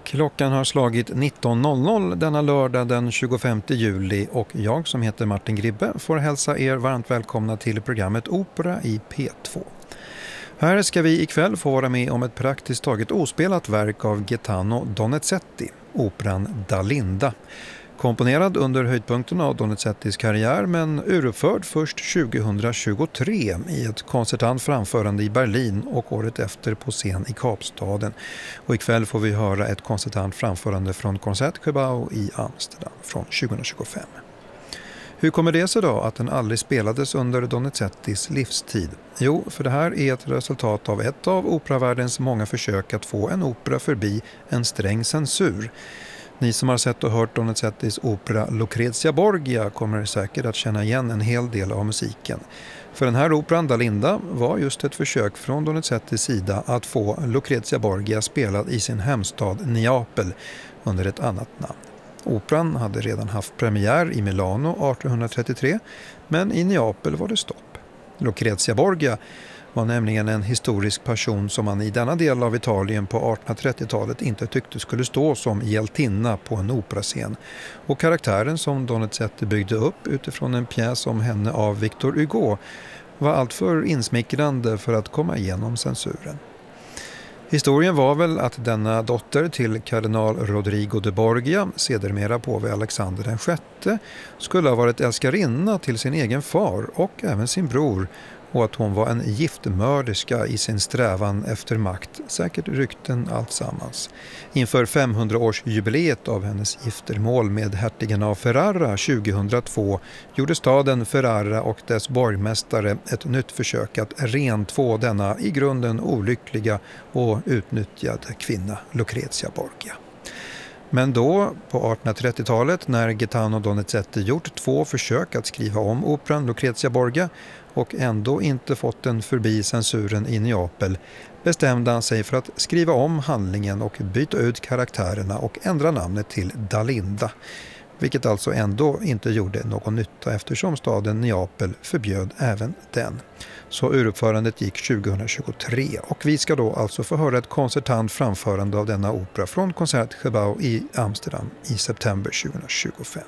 Klockan har slagit 19.00 denna lördag den 25 juli och jag som heter Martin Gribbe får hälsa er varmt välkomna till programmet Opera i P2. Här ska vi ikväll få vara med om ett praktiskt taget ospelat verk av Gaetano Donizetti, operan Dalinda. Komponerad under höjdpunkten av Donizettis karriär men uruppförd först 2023 i ett konsertant framförande i Berlin och året efter på scen i Kapstaden. Och ikväll får vi höra ett konsertant framförande från Concertgebouw i Amsterdam från 2025. Hur kommer det sig då att den aldrig spelades under Donizettis livstid? Jo, för det här är ett resultat av ett av operavärldens många försök att få en opera förbi en sträng censur. Ni som har sett och hört Donizettis opera Lucrezia Borgia kommer säkert att känna igen en hel del av musiken. För den här operan Dalinda var just ett försök från Donizettis sida att få Lucrezia Borgia spelad i sin hemstad Neapel under ett annat namn. Operan hade redan haft premiär i Milano 1833, men i Neapel var det stopp. Lucrezia Borgia var nämligen en historisk person som man i denna del av Italien på 1830-talet inte tyckte skulle stå som hjältinna på en operascen. Och karaktären som Donizetti byggde upp utifrån en pjäs om henne av Victor Hugo var alltför insmickrande för att komma igenom censuren. Historien var väl att denna dotter till kardinal Rodrigo de Borgia, sedermera påve Alexander den sjätte, skulle ha varit älskarinna till sin egen far och även sin bror, och att hon var en giftmörderska i sin strävan efter makt, säkert rykten alltsammans. Inför 500-årsjubileet av hennes giftermål med hertigen av Ferrara 2002 gjorde staden Ferrara och dess borgmästare ett nytt försök att rentvå denna i grunden olyckliga och utnyttjade kvinna Lucrezia Borgia. Men då, på 1830-talet, när Gaetano Donizetti gjort 2 försök att skriva om operan Lucrezia Borgia och ändå inte fått den förbi censuren i Neapel, bestämde han sig för att skriva om handlingen och byta ut karaktärerna och ändra namnet till Dalinda, vilket alltså ändå inte gjorde någon nytta eftersom staden Neapel förbjöd även den. Så uruppförandet gick 2023 och vi ska då alltså få höra ett konsertant framförande av denna opera från Concertgebouw i Amsterdam i september 2025.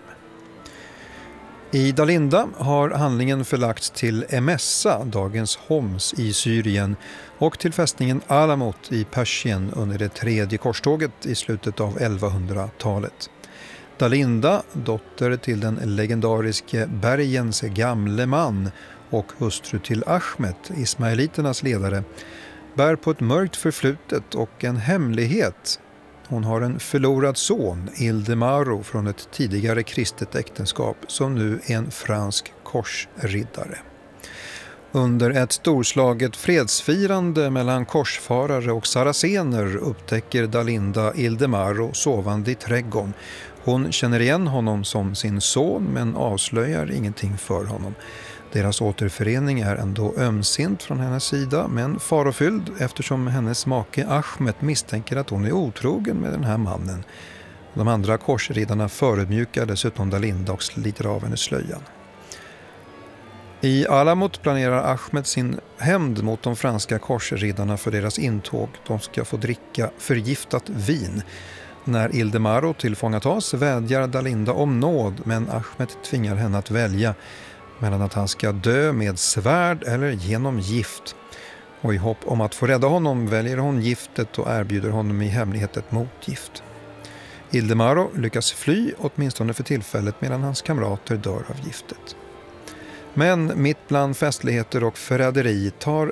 I Dalinda har handlingen förlagts till Emessa, dagens Homs i Syrien, och till fästningen Alamut i Persien under det 3:e korståget i slutet av 1100-talet. Dalinda, dotter till den legendariske bergens gamle man och hustru till Ahmet, ismaeliternas ledare, bär på ett mörkt förflutet och en hemlighet. Hon har en förlorad son, Ildemaro, från ett tidigare kristet äktenskap som nu är en fransk korsriddare. Under ett storslaget fredsfirande mellan korsfarare och saracener upptäcker Dalinda Ildemaro sovande i trädgården. Hon känner igen honom som sin son men avslöjar ingenting för honom. Deras återförening är ändå ömsint från hennes sida men farofylld eftersom hennes make Ahmet misstänker att hon är otrogen med den här mannen. De andra korsriddarna förödmjukar dessutom Dalinda och sliter av hennes slöjan. I Alamut planerar Ahmet sin hämnd mot de franska korsriddarna för deras intåg. De ska få dricka förgiftat vin. När Ildemaro tillfångatas vädjar Dalinda om nåd men Ahmet tvingar henne att välja mellan att han ska dö med svärd eller genom gift. Och i hopp om att få rädda honom väljer hon giftet och erbjuder honom i hemlighet ett motgift. Ildemaro lyckas fly, åtminstone för tillfället, medan hans kamrater dör av giftet. Men mitt bland festligheter och förräderi tar